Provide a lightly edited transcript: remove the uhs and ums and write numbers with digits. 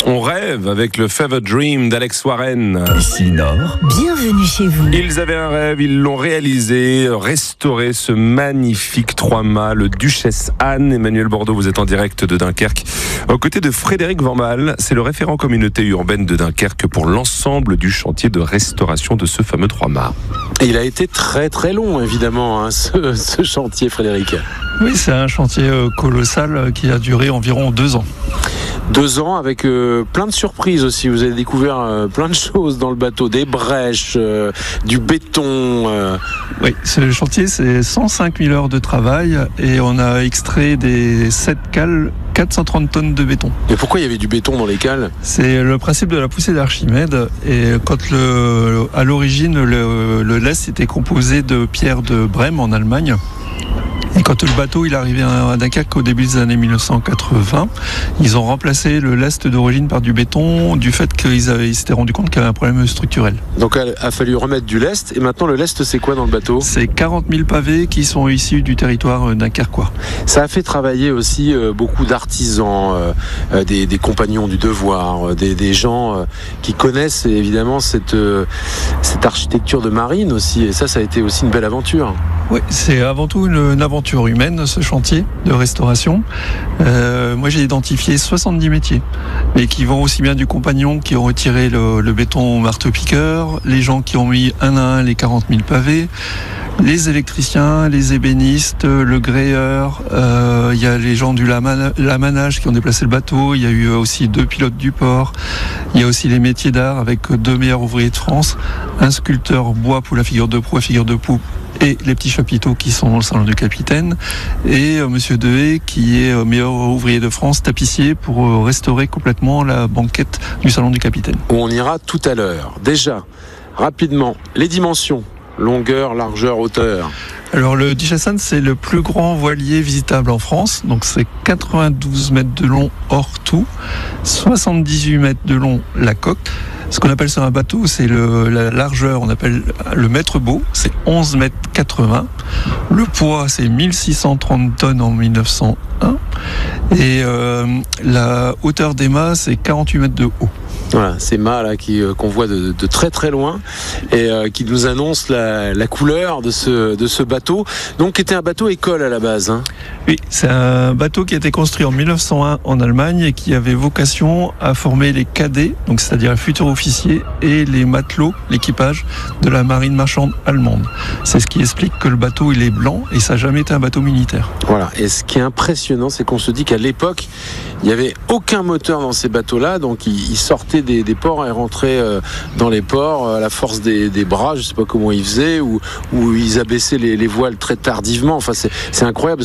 On rêve avec le Fever Dream d'Alex Warren. Ici Nord. Bienvenue chez vous. Ils avaient un rêve, ils l'ont réalisé, restauré ce magnifique 3-mâts, le Duchesse Anne. Emmanuel Bordeaux, vous êtes en direct de Dunkerque. Aux côtés de Frédéric Van Maal, c'est le référent communauté urbaine de Dunkerque pour l'ensemble du chantier de restauration de ce fameux 3-mâts. Et il a été très très long, évidemment, ce chantier, Frédéric. Oui, c'est un chantier colossal qui a duré environ 2 ans. 2 ans avec plein de surprises aussi. Vous avez découvert plein de choses dans le bateau, des brèches, du béton. Oui, ce chantier, c'est 105 000 heures de travail et on a extrait des 7 cales, 430 tonnes de béton. Mais pourquoi il y avait du béton dans les cales ? C'est le principe de la poussée d'Archimède. Et quand à l'origine, le lest était composé de pierres de Brême en Allemagne. Et quand le bateau il est arrivé à Dunkerque au début des années 1980, ils ont remplacé le lest d'origine par du béton du fait qu'ils s'étaient rendu compte qu'il y avait un problème structurel. Donc il a fallu remettre du lest. Et maintenant le lest c'est quoi dans le bateau ? C'est 40 000 pavés qui sont issus du territoire dunkerquois. Ça a fait travailler aussi beaucoup d'artisans, des compagnons du devoir, des gens qui connaissent évidemment cette architecture de marine aussi. Et ça a été aussi une belle aventure. Oui, c'est avant tout une aventure humaine, ce chantier de restauration. Moi, j'ai identifié 70 métiers, mais qui vont aussi bien du compagnon qui ont retiré le béton au marteau-piqueur, les gens qui ont mis un à un les 40 000 pavés, les électriciens, les ébénistes, le gréeur, il y a les gens du lamanage qui ont déplacé le bateau, il y a eu aussi 2 pilotes du port, il y a aussi les métiers d'art avec 2 meilleurs ouvriers de France, un sculpteur bois pour la figure de proue et figure de poupe, et les petits chapiteaux qui sont dans le salon du capitaine, et Monsieur Dehaye qui est meilleur ouvrier de France, tapissier, pour restaurer complètement la banquette du salon du capitaine. Où on ira tout à l'heure. Déjà, rapidement, les dimensions, longueur, largeur, hauteur. Alors le Duchesse Anne, c'est le plus grand voilier visitable en France, donc c'est 92 mètres de long hors tout, 78 mètres de long la coque. Ce qu'on appelle sur un bateau, c'est la largeur, on appelle le mètre beau, c'est 11 mètres 80. Le poids, c'est 1630 tonnes en 1901. Et la hauteur des mâts, c'est 48 mètres de haut. Voilà, ces mâts là qu'on voit de très très loin et qui nous annoncent la couleur de ce bateau. Donc qui était un bateau école à la base. Hein. Oui, c'est un bateau qui a été construit en 1901 en Allemagne et qui avait vocation à former les cadets, donc c'est-à-dire les futurs officiers et les matelots, l'équipage de la marine marchande allemande. C'est ce qui explique que le bateau il est blanc et ça n'a jamais été un bateau militaire. Voilà. Et ce qui est impressionnant, c'est qu'on se dit qu'à l'époque, il n'y avait aucun moteur dans ces bateaux-là, donc ils sortaient des ports et rentraient dans les ports à la force des bras, je ne sais pas comment ils faisaient, ou ils abaissaient les voiles très tardivement. Enfin, c'est incroyable.